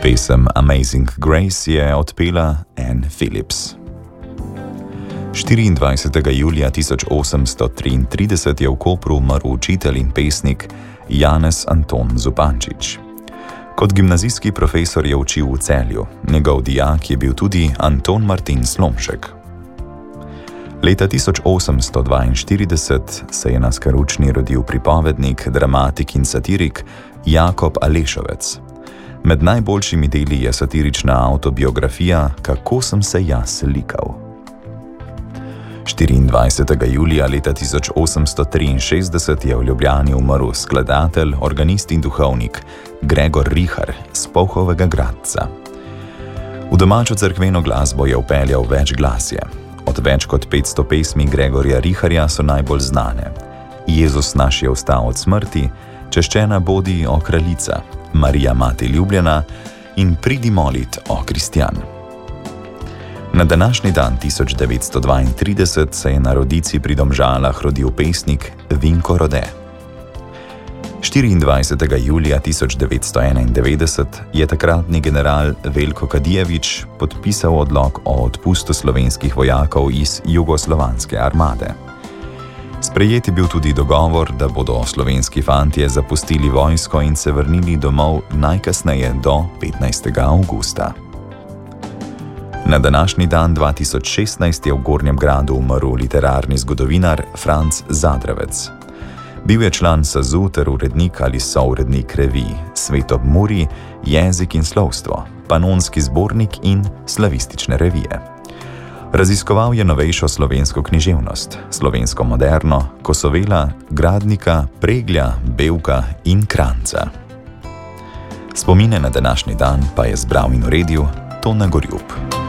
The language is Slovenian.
Pesem Amazing Grace je odpela Anne Phillips. 24. julija 1833 je v Kopru umrl učitelj in pesnik Janez Anton Zupančič. Kot gimnazijski profesor je učil v Celju, njegov dijak je bil tudi Anton Martin Slomšek. Leta 1842 se je na Skaručni rodil pripovednik, dramatik in satirik Jakob Alešovec. Med najboljšimi deli je satirična avtobiografija Kako sem se jaz likal. 24. julija leta 1863 je v Ljubljani umrl skladatelj, organist in duhovnik Gregor Rihar z Polhovega Gradca. V domačo cerkveno glasbo je vpeljal večglasje. Od več kot 500 pesmi Gregorja Riharja so najbolj znane: Jezus naš je vstal od smrti, Češčena bodi, o kraljica, Marija mati ljubljena in Pridi molit, o kristjan. Na današnji dan 1932 se je na Rodici pri Domžalah rodil pesnik Vinko Rode. 24. julija 1991 je takratni general Veljko Kadijević podpisal odlok o odpustu slovenskih vojakov iz jugoslovanske armade. Sprejet je bil tudi dogovor, da bodo slovenski fantje zapustili vojsko in se vrnili domov najkasneje do 15. avgusta. Na današnji dan 2016 je v Gornjem Gradu umrl literarni zgodovinar Franc Zadravec. Bil je član SAZU ter urednik ali sourednik revij Svet ob Muri, Jezik in slovstvo, Panonski zbornik in Slavistične revije. Raziskoval je novejšo slovensko književnost, slovensko moderno, Kosovela, Gradnika, Preglja, Bevka in Kranjca. Spomine na današnji dan pa je zbral in uredil Tone Gorjup.